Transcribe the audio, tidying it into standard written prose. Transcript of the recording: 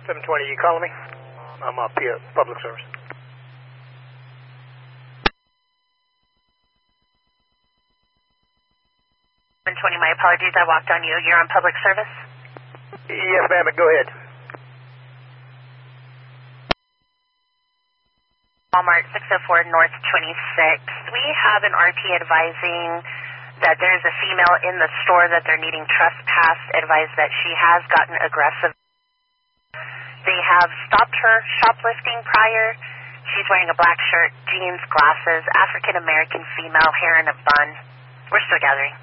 720, you calling me? I'm up here, public service. 720, my apologies, I walked on you. You're on public service? Yes, ma'am, go ahead. Walmart 604 North 26. We have an RP advising that there's a female in the store that they're needing trespass, advised that she has gotten aggressive. They have stopped her shoplifting prior. She's wearing a black shirt, jeans, glasses, African-American female, hair in a bun. We're still gathering.